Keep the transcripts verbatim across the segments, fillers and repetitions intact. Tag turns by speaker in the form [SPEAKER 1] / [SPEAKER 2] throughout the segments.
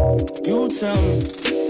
[SPEAKER 1] You tell me.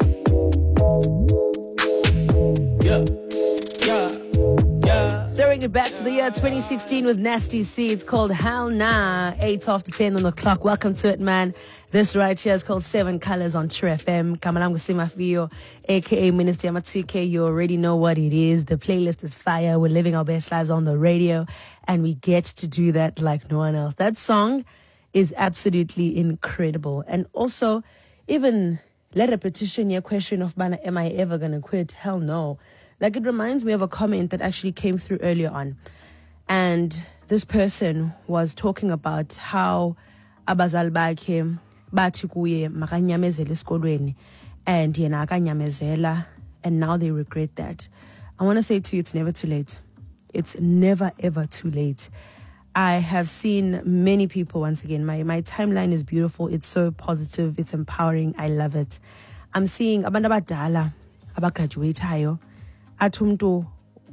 [SPEAKER 1] Yeah, yeah, yeah.
[SPEAKER 2] Throwing it back to the year twenty sixteen with Nasty C. It's called Hell Nah. eight after ten on the clock. Welcome to it, man. This right here is called Seven Colors on True F M. Kamalangu Simafio, a k a. Minister Yama two K. You already know what it is. The playlist is fire. We're living our best lives on the radio, and we get to do that like no one else. That song is absolutely incredible. And also, even let repetition your question of, Bana, am I ever going to quit? Hell no. Like, it reminds me of a comment that actually came through earlier on. And this person was talking about how abazali bakhe bathi kuye makanyamezele esikolweni, and yena akanyamezela, and now they regret that. I want to say to you, it's never too late. It's never, ever too late. I have seen many people, once again, my, my timeline is beautiful. It's so positive. It's empowering. I love it. I'm seeing abantu abadala abagraduatayo. Atumtu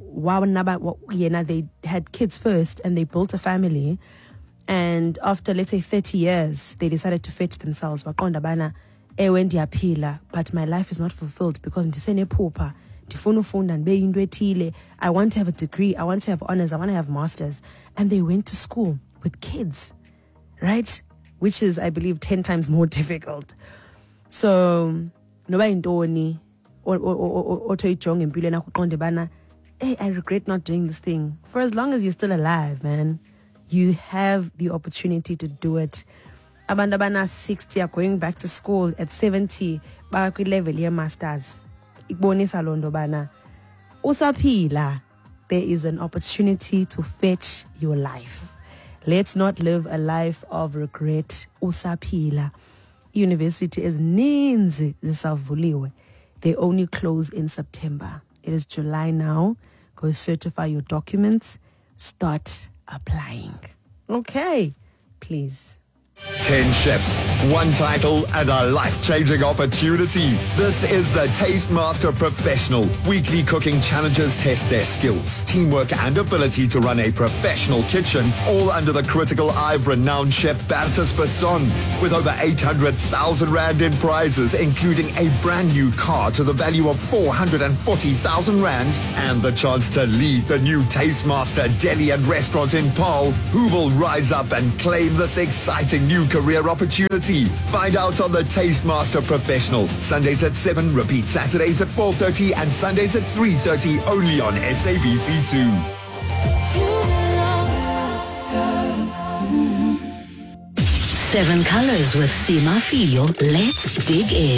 [SPEAKER 2] yena, they had kids first and they built a family. And after, let's say, thirty years, they decided to fetch themselves. Waqonda bana, ewe ndiyaphila, but my life is not fulfilled because ndisenephupha. Ndifuna ufunda ndibe into ethile. I want to have a degree. I want to have honors. I want to have masters. And they went to school with kids, right? Which is, I believe, ten times more difficult. So, noba intoni otho ijonge empilweni yakho uqonde bana, hey, I regret not doing this thing. For as long as you're still alive, man, you have the opportunity to do it. Abantu abana sixty are going back to school at seventy, baya kwi-level ye-masters. Ikubonisa loo nto bana usaphila. There is an opportunity to fetch your life. Let's not live a life of regret. Usaphila. University is ninzi zisavuliwe. They only close in September. It is July now. Go certify your documents. Start applying. Okay, please.
[SPEAKER 3] Ten chefs, one title, and a life-changing opportunity. This is the Taste Master Professional. Weekly cooking challenges test their skills, teamwork, and ability to run a professional kitchen, all under the critical eye of renowned chef Bertus Besson. With over eight hundred thousand rand in prizes, including a brand new car to the value of four hundred forty thousand rand, and the chance to lead the new Taste Master Deli and Restaurant in Paarl, who will rise up and claim this exciting new career opportunity. Find out on the Taste Master Professional. Sundays at seven, repeat Saturdays at four thirty and Sundays at three thirty, only on S A B C two.
[SPEAKER 4] Seven Colors with Sima Fio. Let's dig in.